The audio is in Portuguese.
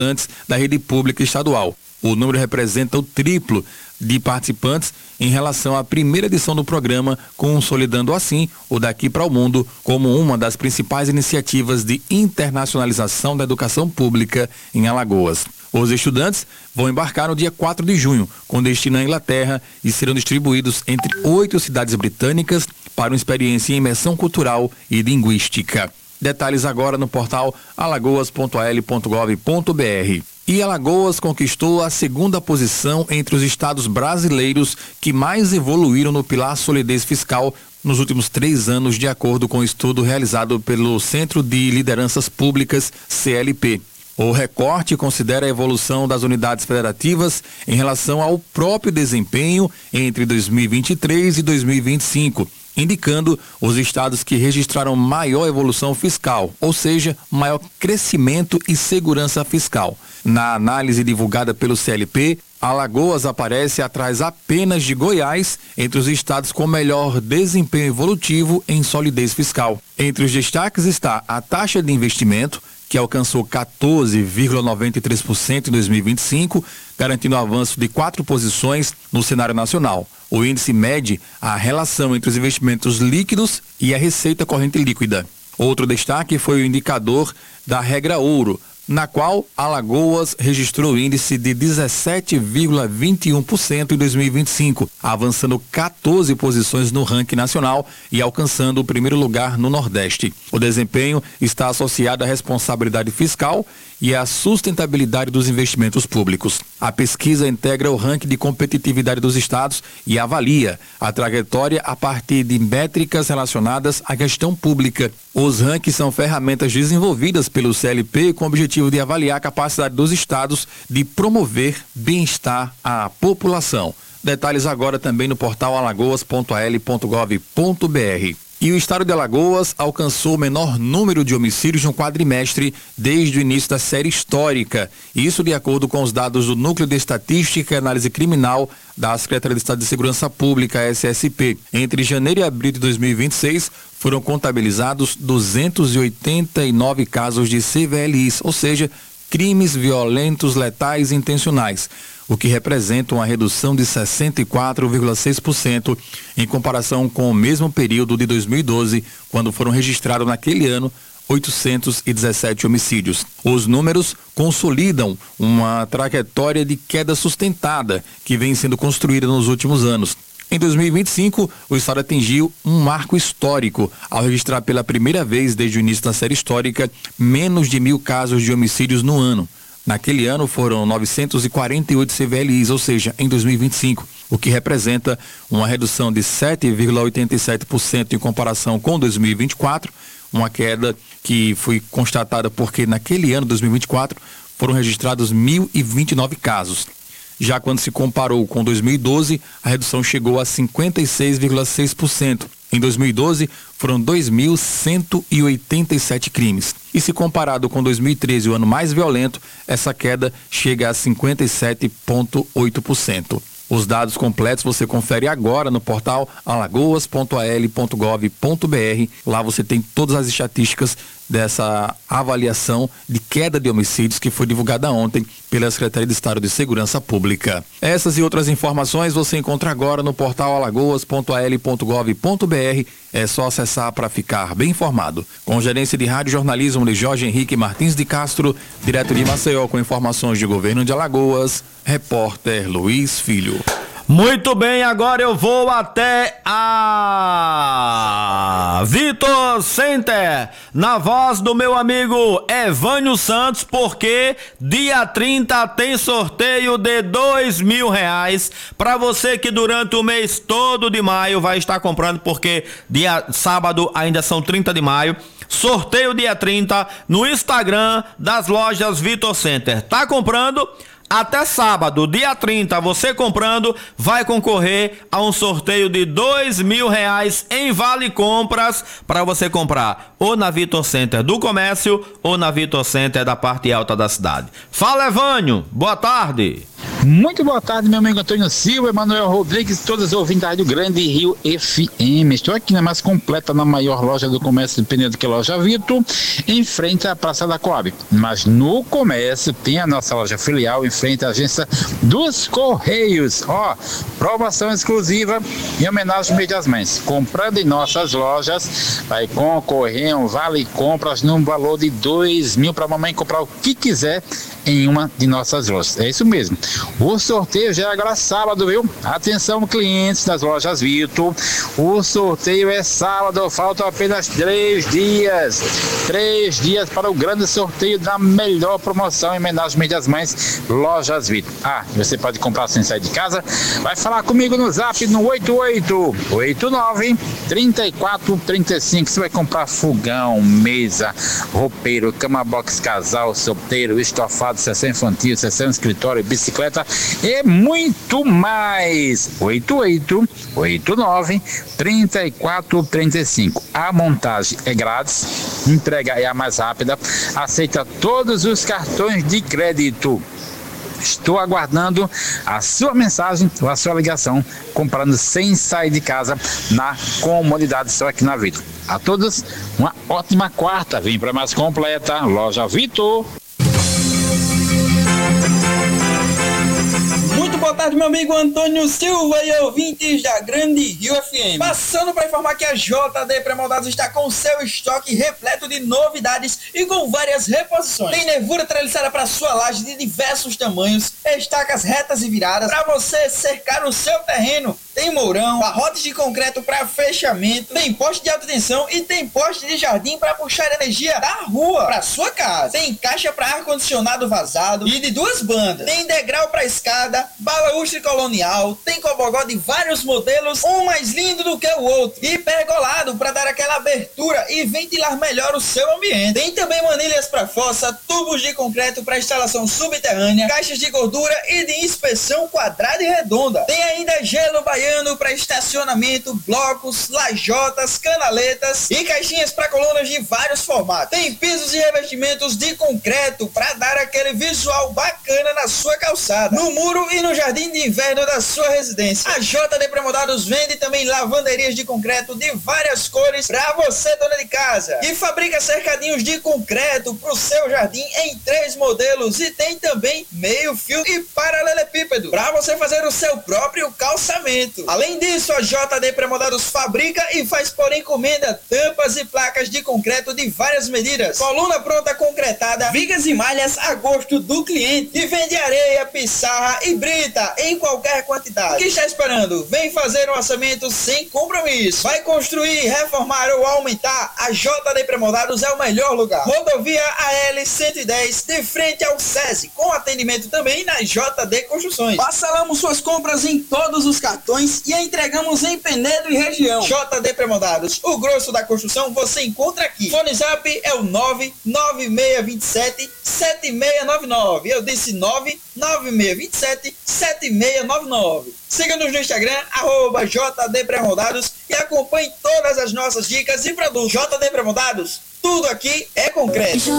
estudantes da rede pública estadual. O número representa o triplo de participantes em relação à primeira edição do programa, consolidando assim o Daqui para o Mundo como uma das principais iniciativas de internacionalização da educação pública em Alagoas. Os estudantes vão embarcar no dia 4 de junho, com destino à Inglaterra, e serão distribuídos entre 8 cidades britânicas para uma experiência em imersão cultural e linguística. Detalhes agora no portal alagoas.al.gov.br. E Alagoas conquistou a segunda posição entre os estados brasileiros que mais evoluíram no pilar solidez fiscal nos últimos 3 anos, de acordo com o estudo realizado pelo Centro de Lideranças Públicas, CLP. O recorte considera a evolução das unidades federativas em relação ao próprio desempenho entre 2023 e 2025, indicando os estados que registraram maior evolução fiscal, ou seja, maior crescimento e segurança fiscal. Na análise divulgada pelo CLP, Alagoas aparece atrás apenas de Goiás entre os estados com melhor desempenho evolutivo em solidez fiscal. Entre os destaques está a taxa de investimento, que alcançou 14,93% em 2025, garantindo um avanço de 4 posições no cenário nacional. O índice mede a relação entre os investimentos líquidos e a receita corrente líquida. Outro destaque foi o indicador da regra ouro, na qual Alagoas registrou o índice de 17,21% em 2025, avançando 14 posições no ranking nacional e alcançando o primeiro lugar no Nordeste. O desempenho está associado à responsabilidade fiscal e à sustentabilidade dos investimentos públicos. A pesquisa integra o ranking de competitividade dos estados e avalia a trajetória a partir de métricas relacionadas à gestão pública. Os rankings são ferramentas desenvolvidas pelo CLP com o objetivo de avaliar a capacidade dos estados de promover bem-estar à população. Detalhes agora também no portal alagoas.al.gov.br. E o estado de Alagoas alcançou o menor número de homicídios no quadrimestre desde o início da série histórica. Isso de acordo com os dados do Núcleo de Estatística e Análise Criminal da Secretaria de Estado de Segurança Pública, SSP. Entre janeiro e abril de 2026, foram contabilizados 289 casos de CVLIs, ou seja, crimes violentos, letais e intencionais, o que representa uma redução de 64,6% em comparação com o mesmo período de 2012, quando foram registrados naquele ano 817 homicídios. Os números consolidam uma trajetória de queda sustentada que vem sendo construída nos últimos anos. Em 2025, o estado atingiu um marco histórico ao registrar pela primeira vez desde o início da série histórica menos de 1.000 casos de homicídios no ano. Naquele ano foram 948 CVLIs, ou seja, em 2025, o que representa uma redução de 7,87% em comparação com 2024, uma queda que foi constatada porque naquele ano, 2024, foram registrados 1.029 casos. Já quando se comparou com 2012, a redução chegou a 56,6%. Em 2012, foram 2.187 crimes. E se comparado com 2013, o ano mais violento, essa queda chega a 57,8%. Os dados completos você confere agora no portal alagoas.al.gov.br. Lá você tem todas as estatísticas dessa avaliação de queda de homicídios que foi divulgada ontem pela Secretaria de Estado de Segurança Pública. Essas e outras informações você encontra agora no portal alagoas.al.gov.br. É só acessar para ficar bem informado. Com gerência de rádio e jornalismo de Jorge Henrique Martins de Castro, direto de Maceió com informações de governo de Alagoas, repórter Luiz Filho. Muito bem, agora eu vou até a Vitor Center, na voz do meu amigo Evânio Santos, porque dia 30 tem sorteio de R$2.000 para você que durante o mês todo de maio vai estar comprando, porque dia sábado ainda são 30 de maio. Sorteio dia 30 no Instagram das lojas Vitor Center. Tá comprando? Até sábado, dia 30, você comprando, vai concorrer a um sorteio de R$2.000 em vale compras para você comprar ou na Vitor Center do comércio ou na Vitor Center da parte alta da cidade. Fala, Evânio, boa tarde. Muito boa tarde, meu amigo Antônio Silva, Emanuel Rodrigues, todos os ouvintes da Rádio Grande Rio FM. Estou aqui na mais completa, na maior loja do comércio de pneus que é a Loja Vitor, em frente à Praça da Coab. Mas no comércio tem a nossa loja filial em frente à agência dos Correios. Promoção exclusiva em homenagem ao Mês das Mães. Comprando em nossas lojas, vai concorrer um vale compras no valor de 2.000 para a mamãe comprar o que quiser em uma de nossas lojas. É isso mesmo. O sorteio já é agora sábado, viu? Atenção, clientes das lojas Vitor. O sorteio é sábado, faltam apenas 3 dias. 3 dias para o grande sorteio da melhor promoção em homenagem ao Mês das Mães, Lojas Vitor. Você pode comprar sem sair de casa. Vai falar comigo no zap no 8889-3435. Você vai comprar fogão, mesa, roupeiro, cama box casal, solteiro, estofado, sessão infantil, sessão escritório, bicicleta e muito mais. 8889-3435. A montagem é grátis, entrega é a mais rápida, aceita todos os cartões de crédito. Estou aguardando a sua mensagem ou a sua ligação, comprando sem sair de casa na comodidade só aqui na Vitor. A todos, uma ótima quarta. Vem para mais completa, Loja Vitor. Muito boa tarde, meu amigo Antônio Silva e ouvintes da Grande Rio FM. Passando para informar que a JD Pré-Moldados está com seu estoque repleto de novidades e com várias reposições. Tem nervura treliçada para sua laje de diversos tamanhos, estacas retas e viradas para você cercar o seu terreno. Tem mourão, barrotes de concreto para fechamento, tem poste de alta tensão e tem poste de jardim para puxar energia da rua para sua casa. Tem caixa para ar-condicionado vazado e de 2 bandas. Tem degrau para escada, balaústre colonial, tem cobogó de vários modelos, um mais lindo do que o outro, e pergolado para dar aquela abertura e ventilar melhor o seu ambiente. Tem também manilhas para fossa, tubos de concreto para instalação subterrânea, caixas de gordura e de inspeção quadrada e redonda. Tem ainda gelo baiano para estacionamento, blocos, lajotas, canaletas e caixinhas para colunas de vários formatos. Tem pisos e revestimentos de concreto para dar aquele visual bacana na sua calçada, no muro e no jardim de inverno da sua residência. A JD Pré-Moldados vende também lavanderias de concreto de várias cores para você, dona de casa, e fabrica cercadinhos de concreto para o seu jardim em 3 modelos, e tem também meio fio e paralelepípedo para você fazer o seu próprio calçamento. Além disso, a JD Pré-Moldados fabrica e faz por encomenda tampas e placas de concreto de várias medidas, coluna pronta concretada, vigas e malhas a gosto do cliente, e vende areia, pissarra e brita em qualquer quantidade. O que está esperando? Vem fazer um orçamento sem compromisso. Vai construir, reformar ou aumentar? A JD Pré-Moldados é o melhor lugar. Rodovia AL 110, de frente ao SESI, com atendimento também na JD Construções. Parcelamos suas compras em todos os cartões e a entregamos em Penedo e região. JD Pré-Moldados, o grosso da construção você encontra aqui. Fone Zap é o 99627-7699. Eu disse 99627-7699. Siga-nos no Instagram, @JD Pré-Moldados, e acompanhe todas as nossas dicas e produtos. JD Pré-Moldados, tudo aqui é concreto.